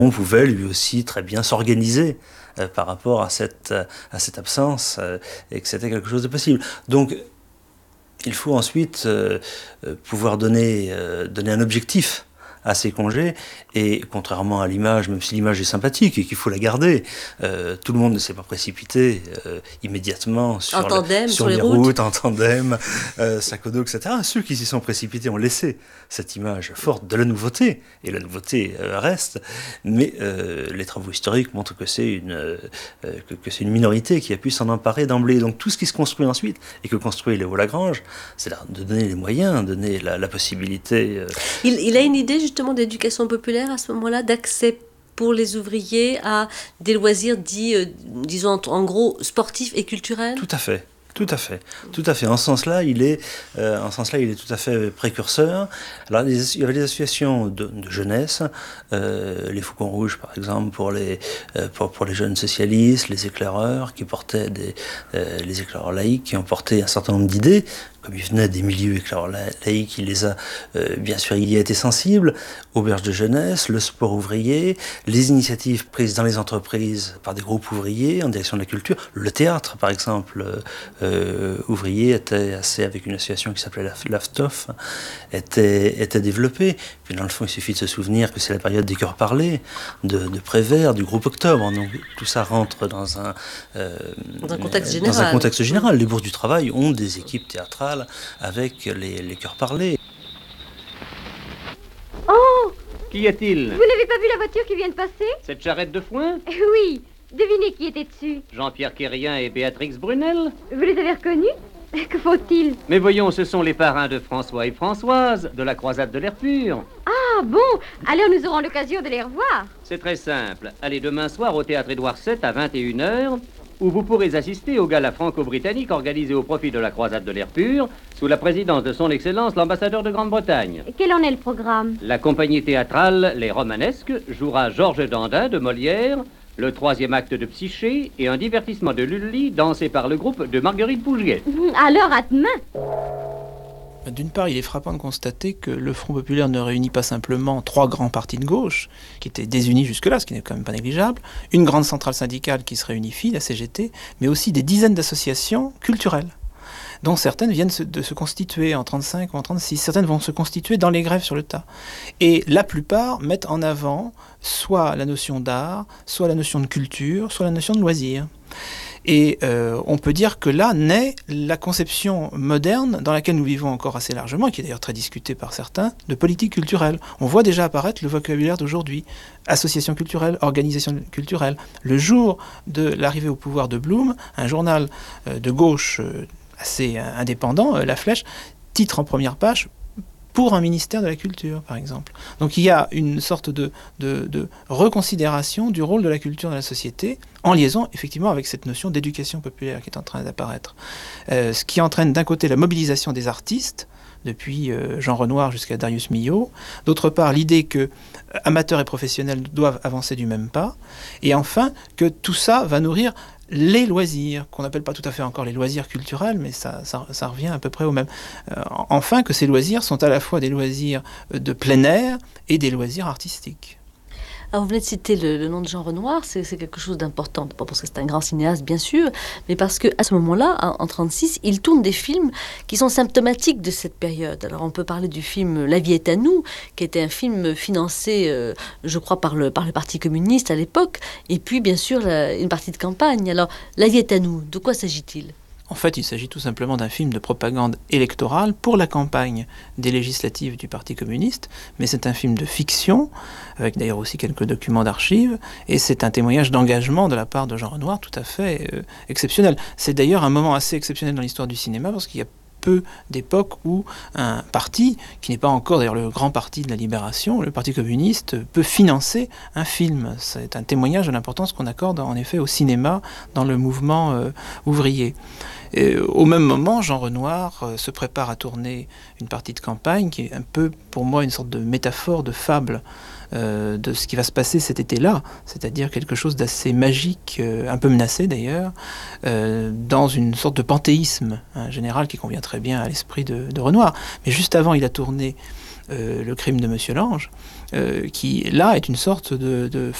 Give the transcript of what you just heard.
On pouvait lui aussi très bien s'organiser par rapport à cette absence et que c'était quelque chose de possible. Donc il faut ensuite pouvoir donner un objectif à ces congés, et contrairement à l'image, même si l'image est sympathique et qu'il faut la garder, tout le monde ne s'est pas précipité immédiatement sur les routes, en tandem, sac au dos, etc. Ceux qui s'y sont précipités ont laissé cette image forte de la nouveauté, et la nouveauté reste, mais les travaux historiques montrent que c'est une minorité qui a pu s'en emparer d'emblée. Donc tout ce qui se construit ensuite, et que construit Léo Lagrange, c'est de donner les moyens, donner la possibilité. Il a une idée justement d'éducation populaire à ce moment-là, d'accès pour les ouvriers à des loisirs dits, disons en gros, sportifs et culturels. Tout à fait. Tout à fait. En ce sens-là, il est tout à fait précurseur. Alors, il y avait des associations de jeunesse, les Faucons Rouges, par exemple, pour les jeunes socialistes, les éclaireurs, les éclaireurs laïcs, qui ont porté un certain nombre d'idées. Comme il venait des milieux éclaireurs laïcs, il les a, bien sûr, il y a été sensible. Auberge de jeunesse, le sport ouvrier, les initiatives prises dans les entreprises par des groupes ouvriers en direction de la culture. Le théâtre, par exemple, ouvrier était avec une association qui s'appelait l'AFTOF, était développée. Puis dans le fond, il suffit de se souvenir que c'est la période des chœurs parlés, de Prévert, du groupe Octobre. Donc tout ça rentre dans un contexte général. Les bourses du travail ont des équipes théâtrales avec les chœurs parlés. Oh! Qu'y a-t-il? Vous n'avez pas vu la voiture qui vient de passer? Cette charrette de foin? Oui. Devinez qui était dessus. Jean-Pierre Quérien et Béatrix Brunel? Vous les avez reconnus? Que faut-il? Mais voyons, ce sont les parrains de François et Françoise, de la croisade de l'air pur. Ah bon? Alors nous aurons l'occasion de les revoir. C'est très simple. Allez demain soir au théâtre Édouard VII à 21h, où vous pourrez assister au gala franco-britannique organisé au profit de la croisade de l'air pur, sous la présidence de son Excellence l'ambassadeur de Grande-Bretagne. Quel en est le programme? La compagnie théâtrale Les Romanesques jouera Georges Dandin de Molière, le 3e acte de Psyché et un divertissement de Lully dansé par le groupe de Marguerite Bouguet. Alors à demain. D'une part, il est frappant de constater que le Front populaire ne réunit pas simplement 3 grands partis de gauche, qui étaient désunis jusque-là, ce qui n'est quand même pas négligeable, une grande centrale syndicale qui se réunifie, la CGT, mais aussi des dizaines d'associations culturelles, dont certaines viennent de se constituer en 1935 ou en 1936. Certaines vont se constituer dans les grèves sur le tas. Et la plupart mettent en avant soit la notion d'art, soit la notion de culture, soit la notion de loisir. Et on peut dire que là naît la conception moderne dans laquelle nous vivons encore assez largement, et qui est d'ailleurs très discutée par certains, de politique culturelle. On voit déjà apparaître le vocabulaire d'aujourd'hui. Association culturelle, organisation culturelle. Le jour de l'arrivée au pouvoir de Blum, un journal de gauche assez indépendant, La Flèche, titre en première page pour un ministère de la Culture, par exemple. Donc il y a une sorte de reconsidération du rôle de la culture dans la société, en liaison effectivement avec cette notion d'éducation populaire qui est en train d'apparaître. Ce qui entraîne d'un côté la mobilisation des artistes, depuis Jean Renoir jusqu'à Darius Milhaud, d'autre part l'idée que amateurs et professionnels doivent avancer du même pas, et enfin que tout ça va nourrir les loisirs, qu'on n'appelle pas tout à fait encore les loisirs culturels, mais ça revient à peu près au même. Enfin, que ces loisirs sont à la fois des loisirs de plein air et des loisirs artistiques. Alors vous venez de citer le nom de Jean Renoir, c'est quelque chose d'important, pas parce que c'est un grand cinéaste bien sûr, mais parce qu'à ce moment-là, en 1936, il tourne des films qui sont symptomatiques de cette période. Alors on peut parler du film La vie est à nous, qui était un film financé, je crois, par le Parti communiste à l'époque, et puis bien sûr une partie de campagne. Alors La vie est à nous, de quoi s'agit-il ? En fait, il s'agit tout simplement d'un film de propagande électorale pour la campagne des législatives du Parti communiste, mais c'est un film de fiction, avec d'ailleurs aussi quelques documents d'archives, et c'est un témoignage d'engagement de la part de Jean Renoir tout à fait exceptionnel. C'est d'ailleurs un moment assez exceptionnel dans l'histoire du cinéma, parce qu'il y a peu d'époques où un parti, qui n'est pas encore d'ailleurs le grand parti de la libération, le Parti communiste, peut financer un film. C'est un témoignage de l'importance qu'on accorde en effet au cinéma dans le mouvement ouvrier. Et au même moment, Jean Renoir se prépare à tourner une partie de campagne qui est un peu, pour moi, une sorte de métaphore, de fable de ce qui va se passer cet été-là, c'est-à-dire quelque chose d'assez magique, un peu menacé d'ailleurs, dans une sorte de panthéisme général qui convient très bien à l'esprit de Renoir. Mais juste avant, il a tourné Le crime de Monsieur Lange, qui là est une sorte de